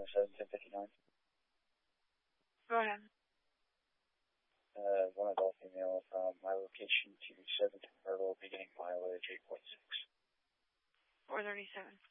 71059. Go ahead. One adult female from my location to 7 Myrtle, beginning mileage 8.6. 437.